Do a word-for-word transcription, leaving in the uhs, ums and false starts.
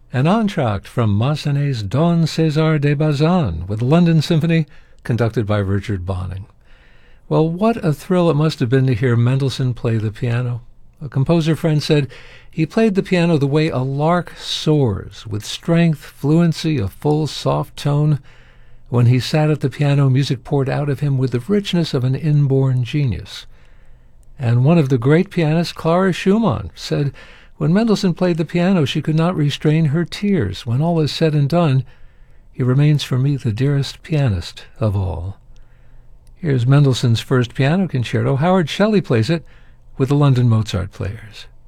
An entr'acte from Massenet's Don César de Bazin with the London Symphony, conducted by Richard Bonning. Well, what a thrill it must have been to hear Mendelssohn play the piano. A composer friend said he played the piano the way a lark soars, with strength, fluency, a full, soft tone. When he sat at the piano, music poured out of him with the richness of an inborn genius. And one of the great pianists, Clara Schumann, said when Mendelssohn played the piano, she could not restrain her tears. When all is said and done, he remains for me the dearest pianist of all. Here's Mendelssohn's first piano concerto. Howard Shelley plays it with the London Mozart Players.